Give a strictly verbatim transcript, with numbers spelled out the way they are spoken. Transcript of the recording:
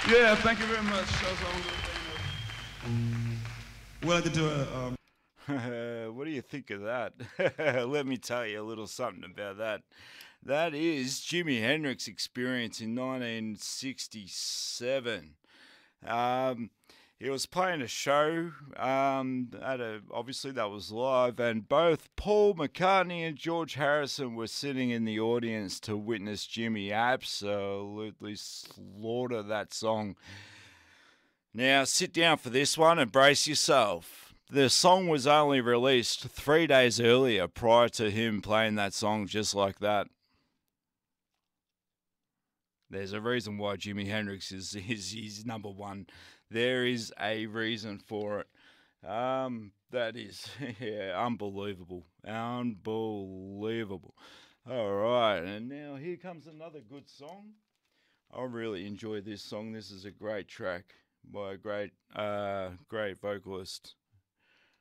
Yeah, thank you very much. That was all good. We'd like to do a. Um... What do you think of that? Let me tell you a little something about that. That is Jimi Hendrix Experience in nineteen sixty-seven. Um, he was playing a show. Um, at a obviously that was live, and both Paul McCartney and George Harrison were sitting in the audience to witness Jimmy absolutely slaughter that song. Now sit down for this one and brace yourself. The song was only released three days earlier prior to him playing that song just like that. There's a reason why Jimi Hendrix is, is his number one. There is a reason for it. Um, that is, yeah, unbelievable. Unbelievable. All right, and now here comes another good song. I really enjoy this song. This is a great track by a great, uh, great vocalist.